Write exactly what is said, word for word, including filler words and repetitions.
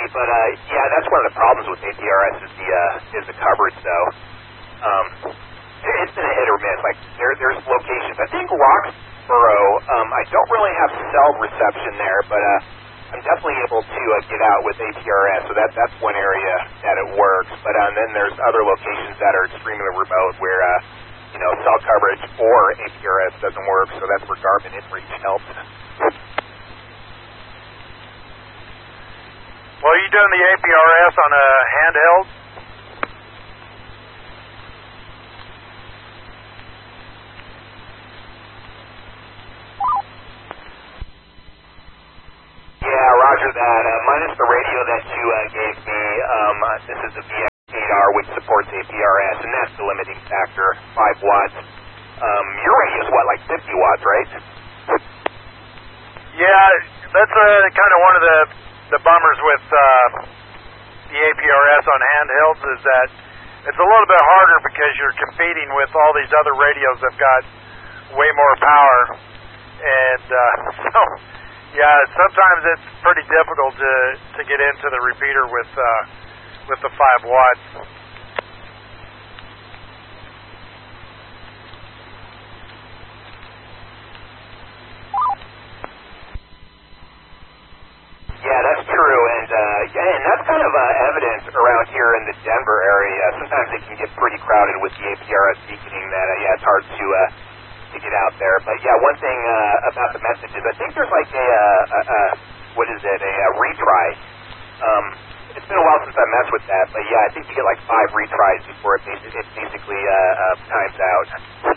but uh, yeah, that's one of the problems with A P R S is the uh, is the coverage. Though um, it's been a hit or miss. Like there, there's locations. I think Roxborough. Um, I don't really have cell reception there, but uh, I'm definitely able to uh, get out with A P R S. So that that's one area that it works. But um, then there's other locations that are extremely remote where uh, you know cell coverage or A P R S doesn't work. So that's where Garmin inReach helps. Well, are you doing the A P R S on a handheld? Yeah, roger that. Uh, minus the radio that you uh, gave me, um, uh, this is a V X eight R, which supports A P R S, and that's the limiting factor, five watts. Um, your radio is what, like fifty watts, right? Yeah, that's uh, kind of one of the, the bummers with uh, the A P R S on handhelds is that it's a little bit harder because you're competing with all these other radios that've got way more power. And uh, so, yeah, sometimes it's pretty difficult to, to get into the repeater with, uh, with the five watts. Yeah, that's true, and uh, yeah, and that's kind of uh, evident around here in the Denver area. Sometimes it can get pretty crowded with the A P R S beaconing that, uh, yeah, it's hard to uh, to get out there. But yeah, one thing uh, about the messages, I think there's like a, uh, a, a what is it, a, a retry. Um, it's been a while since I messed with that, but yeah, I think you get like five retries before it, basi- it basically uh, uh, times out.